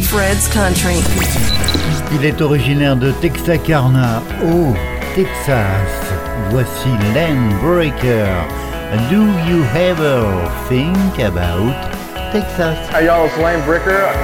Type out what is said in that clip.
Fred's Country. Il est originaire de Texarkana, au Texas. Voici Landbreaker. Do you ever think about Texas? Hey y'all, it's Landbreaker.